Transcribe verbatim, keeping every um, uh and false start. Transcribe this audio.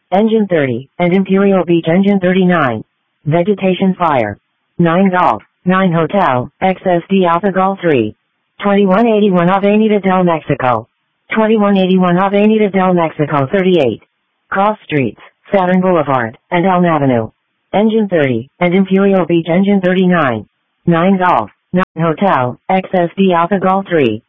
Engine thirty, and Imperial Beach Engine thirty-nine. Vegetation Fire. nine Golf, nine Hotel, X S D Alpha Golf three. twenty-one eighty-one Avenida del Mexico. twenty-one eighty-one Avenida del Mexico thirty-eight. Cross Streets, Saturn Boulevard, and Elm Avenue. Engine thirty, and Imperial Beach Engine thirty-nine. nine Golf, nine Hotel, X S D Alpha Golf three.